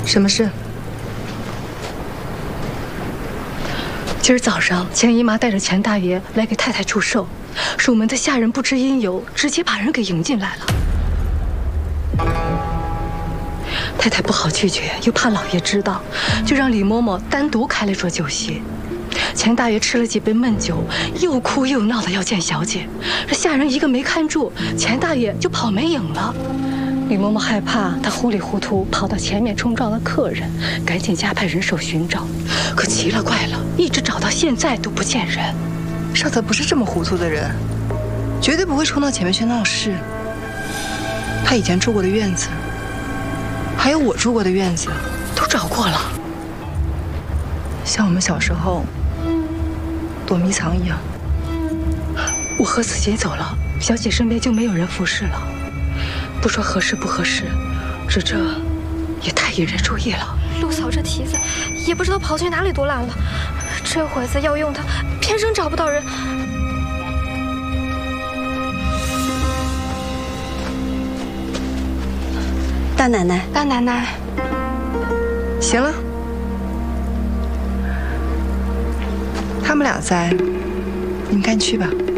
什么事？ 今儿早上，钱姨妈带着钱大爷来给太太祝寿，说我们的下人不知因由，直接把人给迎进来了。太太不好拒绝，又怕老爷知道，就让李嬷嬷单独开了桌酒席。钱大爷吃了几杯闷酒，又哭又闹的要见小姐，这下人一个没看住，钱大爷就跑没影了。李嬷嬷害怕他糊里糊涂跑到前面冲撞了客人，赶紧加派人手寻找，可奇了怪了，一直找到现在都不见人。 少泽不是这么糊涂的人，绝对不会冲到前面去闹事。他以前住过的院子，还有我住过的院子， 都找过了， 像我们小时候躲迷藏一样。 我和子杰走了，小姐身边就没有人服侍了。不说合适不合适，只这也太引人注意了。 陆嫂这蹄子也不知道跑去哪里躲懒了，这会子要用它，偏生找不到人。 大奶奶， 大奶奶， 行了，他们俩在，你们赶紧去吧。